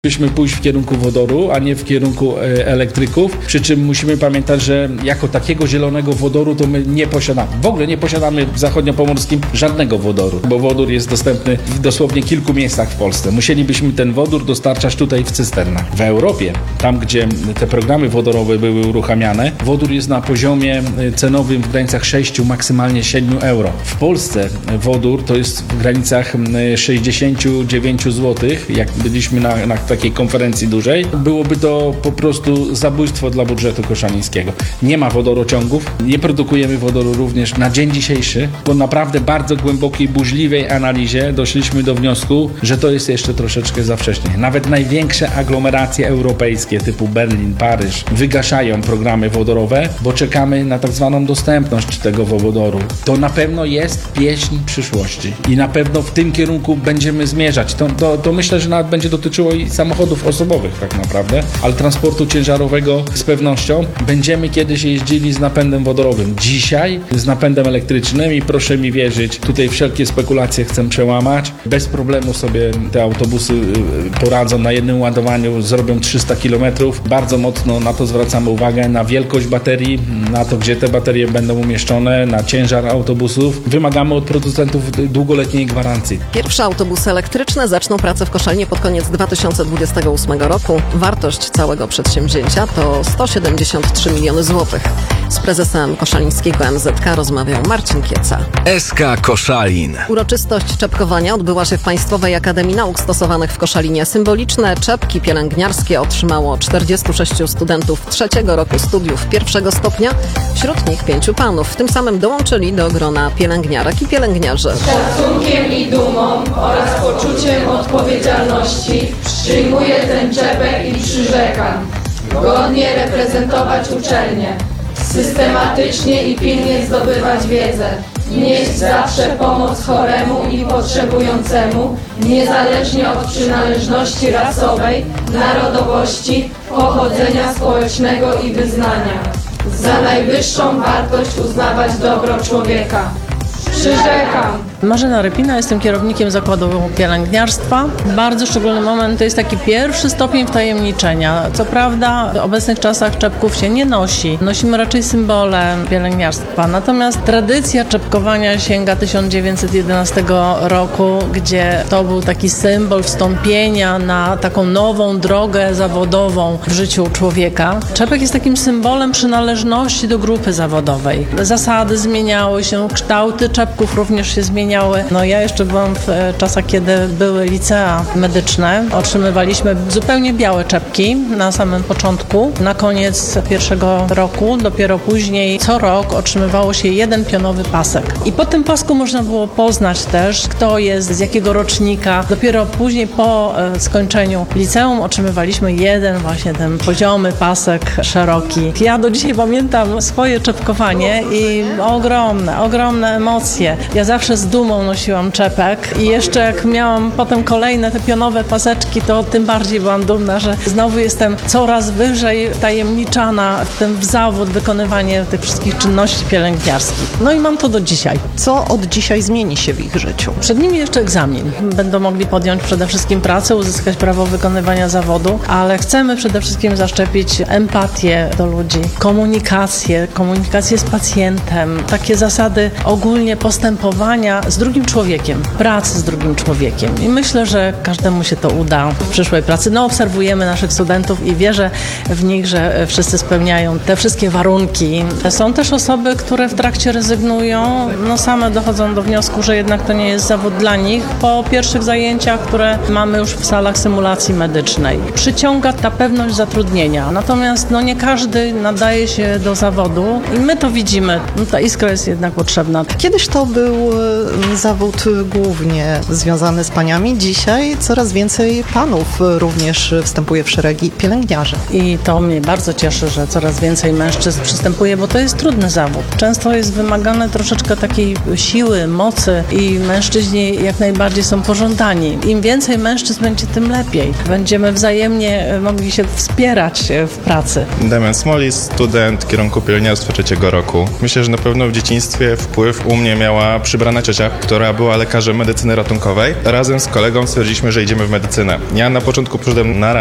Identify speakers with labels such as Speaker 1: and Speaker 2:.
Speaker 1: Byśmy pójść w kierunku wodoru, a nie w kierunku elektryków, przy czym musimy pamiętać, że jako takiego zielonego wodoru to my nie posiadamy. W ogóle nie posiadamy w zachodniopomorskim żadnego wodoru, bo wodór jest dostępny w dosłownie kilku miejscach w Polsce. Musielibyśmy ten wodór dostarczać tutaj w cysternach. W Europie, tam gdzie te programy wodorowe były uruchamiane, wodór jest na poziomie cenowym w granicach 6, maksymalnie 7 euro. W Polsce wodór to jest w granicach 69 zł, jak byliśmy na takiej konferencji dużej, byłoby to po prostu zabójstwo dla budżetu koszalińskiego. Nie ma wodorociągów, nie produkujemy wodoru również na dzień dzisiejszy. Po naprawdę bardzo głębokiej, burzliwej analizie doszliśmy do wniosku, że to jest jeszcze troszeczkę za wcześnie. Nawet największe aglomeracje europejskie typu Berlin, Paryż wygaszają programy wodorowe, bo czekamy na tak zwaną dostępność tego wodoru. To na pewno jest pieśń przyszłości i na pewno w tym kierunku będziemy zmierzać. To myślę, że nawet będzie dotyczyło i samochodów osobowych tak naprawdę, ale transportu ciężarowego z pewnością będziemy kiedyś jeździli z napędem wodorowym. Dzisiaj z napędem elektrycznym i proszę mi wierzyć, tutaj wszelkie spekulacje chcę przełamać. Bez problemu sobie te autobusy poradzą na jednym ładowaniu, zrobią 300 km. Bardzo mocno na to zwracamy uwagę, na wielkość baterii, na to, gdzie te baterie będą umieszczone, na ciężar autobusów. Wymagamy od producentów długoletniej gwarancji.
Speaker 2: Pierwsze autobusy elektryczne zaczną pracę w Koszalinie pod koniec 2028 roku. Wartość całego przedsięwzięcia to 173 miliony złotych. Z prezesem koszalińskiego MZK rozmawiał Marcin Kieca.
Speaker 3: SK Koszalin.
Speaker 2: Uroczystość czepkowania odbyła się w Państwowej Akademii Nauk Stosowanych w Koszalinie. Symboliczne czepki pielęgniarskie otrzymało 46 studentów trzeciego roku studiów pierwszego stopnia, wśród nich 5 panów. Tym samym dołączyli do grona pielęgniarek i pielęgniarzy.
Speaker 4: Z szacunkiem i dumą oraz poczuciem odpowiedzialności przyjmuję ten czepek i przyrzekam godnie reprezentować uczelnię, systematycznie i pilnie zdobywać wiedzę, nieść zawsze pomoc choremu i potrzebującemu, niezależnie od przynależności rasowej, narodowości, pochodzenia społecznego i wyznania. Za najwyższą wartość uznawać dobro człowieka. Przyrzekam.
Speaker 5: Marzena Rypina, jestem kierownikiem zakładu pielęgniarstwa. Bardzo szczególny moment to jest taki pierwszy stopień wtajemniczenia. Co prawda w obecnych czasach czepków się nie nosi. Nosimy raczej symbole pielęgniarstwa. Natomiast tradycja czepkowania sięga 1911 roku, gdzie to był taki symbol wstąpienia na taką nową drogę zawodową w życiu człowieka. Czepek jest takim symbolem przynależności do grupy zawodowej. Zasady zmieniały się, kształty czepków również się zmieniały. No ja jeszcze byłam w czasach, kiedy były licea medyczne. Otrzymywaliśmy zupełnie białe czepki na samym początku. Na koniec pierwszego roku, dopiero później co rok otrzymywało się jeden pionowy pasek. I po tym pasku można było poznać też, kto jest, z jakiego rocznika. Dopiero później po skończeniu liceum otrzymywaliśmy jeden właśnie ten poziomy pasek szeroki. Ja do dzisiaj pamiętam swoje czepkowanie i ogromne emocje. Ja zawsze z dumą nosiłam czepek i jeszcze jak miałam potem kolejne te pionowe paseczki, to tym bardziej byłam dumna, że znowu jestem coraz wyżej tajemniczana w zawód, wykonywanie tych wszystkich czynności pielęgniarskich. No i mam to do dzisiaj.
Speaker 2: Co od dzisiaj zmieni się w ich życiu?
Speaker 5: Przed nimi jeszcze egzamin. Będą mogli podjąć przede wszystkim pracę, uzyskać prawo wykonywania zawodu, ale chcemy przede wszystkim zaszczepić empatię do ludzi, komunikację z pacjentem, takie zasady ogólnie postępowania z drugim człowiekiem, pracy z drugim człowiekiem. I myślę, że każdemu się to uda w przyszłej pracy. No, obserwujemy naszych studentów i wierzę w nich, że wszyscy spełniają te wszystkie warunki. Są też osoby, które w trakcie rezygnują, same dochodzą do wniosku, że jednak to nie jest zawód dla nich. Po pierwszych zajęciach, które mamy już w salach symulacji medycznej, przyciąga ta pewność zatrudnienia. Natomiast nie każdy nadaje się do zawodu i my to widzimy. Ta iskra jest jednak potrzebna.
Speaker 6: Kiedyś to był zawód głównie związany z paniami. Dzisiaj coraz więcej panów również wstępuje w szeregi pielęgniarzy.
Speaker 5: I to mnie bardzo cieszy, że coraz więcej mężczyzn przystępuje, bo to jest trudny zawód. Często jest wymagane troszeczkę takiej siły, mocy i mężczyźni jak najbardziej są pożądani. Im więcej mężczyzn będzie, tym lepiej. Będziemy wzajemnie mogli się wspierać w pracy.
Speaker 7: Damian Smolis, student kierunku pielęgniarstwa trzeciego roku. Myślę, że na pewno w dzieciństwie wpływ u mnie miała przybrana ciocia, która była lekarzem medycyny ratunkowej. Razem z kolegą stwierdziliśmy, że idziemy w medycynę. Ja na początku przyszedłem na